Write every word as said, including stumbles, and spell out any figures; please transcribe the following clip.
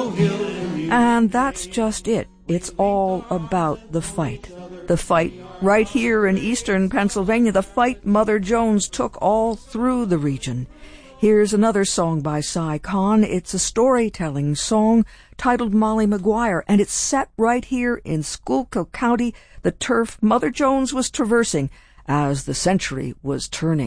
And that's just it. It's all about the fight. The fight right here in eastern Pennsylvania, the fight Mother Jones took all through the region. Here's another song by Cy Kahn. It's a storytelling song titled Molly Maguire, and it's set right here in Schuylkill County, the turf Mother Jones was traversing as the century was turning.